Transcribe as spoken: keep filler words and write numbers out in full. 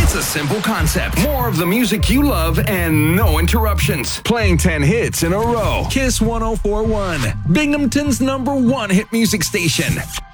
It's a simple concept. More of the music you love and no interruptions. Playing ten hits in a row. Kiss one oh four point one, Binghamton's number one hit music station.